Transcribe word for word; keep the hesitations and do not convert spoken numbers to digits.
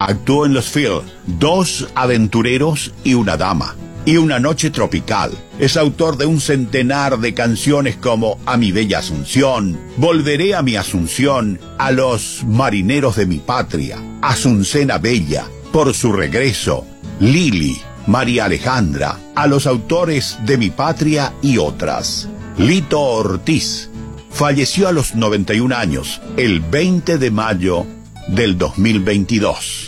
Actuó en los films Dos aventureros y una dama y Una noche tropical. Es autor de un centenar de canciones como A mi bella Asunción, Volveré a mi Asunción, A los marineros de mi patria, Asuncena Bella, Por su regreso, Lili, María Alejandra, A los autores de mi patria y otras. Lito Ortiz falleció a los noventa y un años, el veinte de mayo del dos mil veintidós.